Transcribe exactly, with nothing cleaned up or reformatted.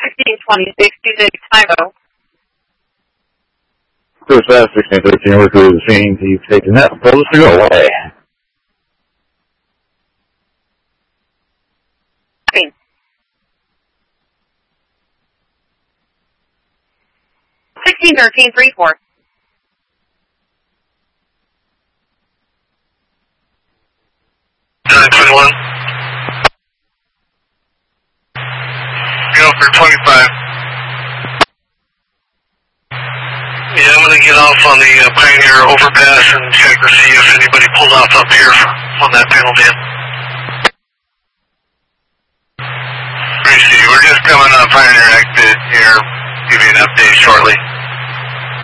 sixteen twenty-six, two six five zero. Cruise fast, sixteen thirteen, we're through the scene. He's taking that. Told us to go away. sixteen thirteen, three four. nine twenty-one. Go for twenty-five. Yeah, I'm going to get off on the uh, Pioneer overpass and check to see if anybody pulled off up here on that panel van. Appreciate you. We're just coming on Pioneer exit here. Give you an update shortly.